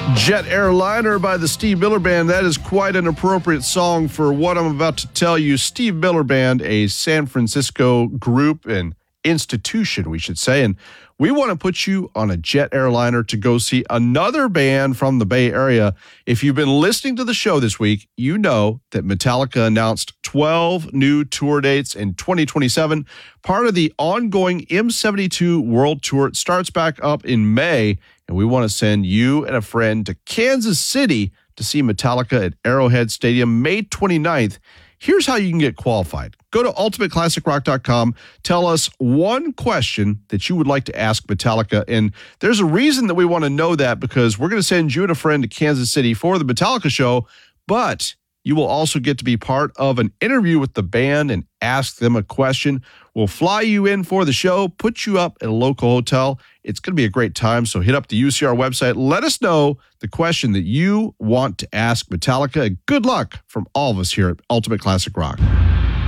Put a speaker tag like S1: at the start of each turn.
S1: Jet Airliner by the Steve Miller Band. That is quite an appropriate song for what I'm about to tell you. Steve Miller Band, a San Francisco group and institution, we should say. And we want to put you on a jet airliner to go see another band from the Bay Area. If you've been listening to the show this week, you know that Metallica announced 12 new tour dates in 2027. Part of the ongoing M72 World Tour. It starts back up in May, and we want to send you and a friend to Kansas City to see Metallica at Arrowhead Stadium May 29th. Here's how you can get qualified. Go to ultimateclassicrock.com. Tell us one question that you would like to ask Metallica. And there's a reason that we want to know that, because we're going to send you and a friend to Kansas City for the Metallica show, but you will also get to be part of an interview with the band and ask them a question. We'll fly you in for the show, put you up at a local hotel. It's going to be a great time, so hit up the UCR website. Let us know the question that you want to ask Metallica. Good luck from all of us here at Ultimate Classic Rock.